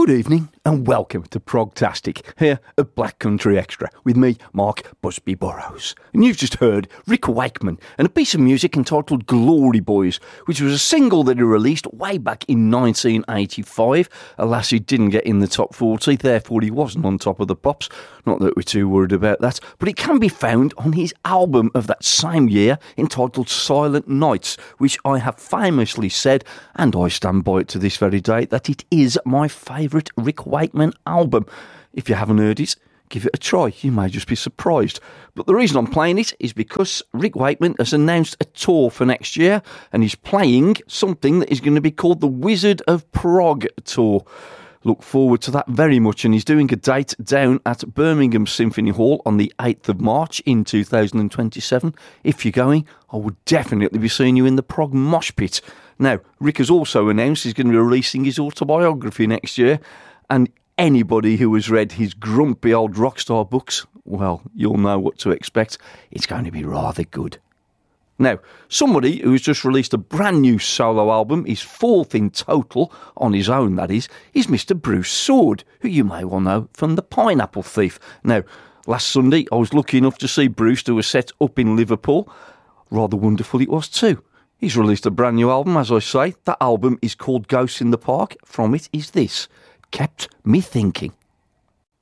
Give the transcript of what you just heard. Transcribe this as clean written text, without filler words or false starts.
Good evening and welcome to Progtastic here at Black Country Extra with me, Mark Busby Burrows. And you've just heard Rick Wakeman and a piece of music entitled Glory Boys, which was a single that he released way back in 1985. Alas, he didn't get in the top 40, therefore he wasn't on top of the pops. Not that we're too worried about that, but it can be found on his album of that same year entitled Silent Nights, which I have famously said, and I stand by it to this very day, that it is my favourite Rick Wakeman album. If you haven't heard it, give it a try. You may just be surprised. But the reason I'm playing it is because Rick Wakeman has announced a tour for next year, and he's playing something that is going to be called the Wizard of Prog Tour. Look forward to that very much, and he's doing a date down at Birmingham Symphony Hall on the 8th of March in 2027. If you're going, I would definitely be seeing you in the Prog Mosh Pit. Now, Rick has also announced he's going to be releasing his autobiography next year, and anybody who has read his grumpy old rockstar books, well, you'll know what to expect. It's going to be rather good. Now, somebody who has just released a brand new solo album, his fourth in total, on his own that is Mr. Bruce Sword, who you may well know from The Pineapple Thief. Now, last Sunday I was lucky enough to see Bruce do a set up in Liverpool. Rather wonderful it was too. He's released a brand new album, as I say. That album is called Ghosts in the Park. From it is this, Kept Me Thinking.